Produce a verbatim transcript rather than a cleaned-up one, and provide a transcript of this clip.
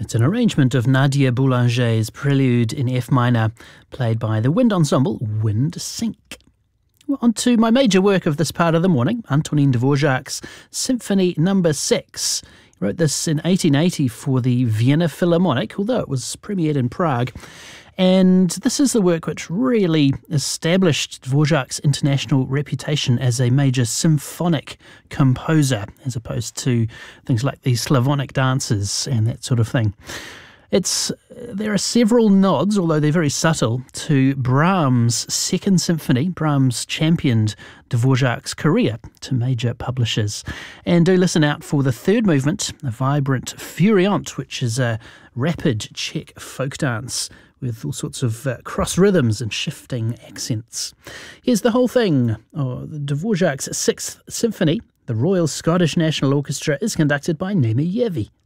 It's an arrangement of Nadia Boulanger's Prelude in F minor, played by the wind ensemble Wind Sync. Well, on to my major work of this part of the morning, Antonin Dvorak's Symphony Number Six. He wrote this in eighteen eighty for the Vienna Philharmonic, although it was premiered in Prague. And this is the work which really established Dvorak's international reputation as a major symphonic composer, as opposed to things like the Slavonic dances and that sort of thing. It's there are several nods, although they're very subtle, to Brahms' Second Symphony. Brahms championed Dvorak's career to major publishers. And do listen out for the third movement, a vibrant Furiant, which is a rapid Czech folk dance with all sorts of uh, cross rhythms and shifting accents. Here's the whole thing. Oh, Dvorak's Sixth Symphony. The Royal Scottish National Orchestra is conducted by Nemi Yevi.